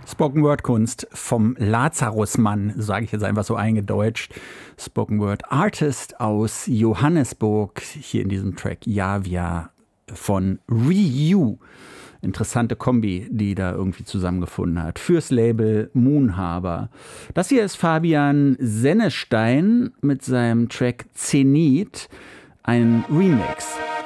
Spoken Word Kunst vom Lazarusmann, sage ich jetzt einfach so eingedeutscht. Spoken Word Artist aus Johannesburg, hier in diesem Track Javia von Ryu. Interessante Kombi, die da irgendwie zusammengefunden hat. Fürs Label Moonhaber. Das hier ist Fabian Sennestein mit seinem Track Zenit, ein Remix.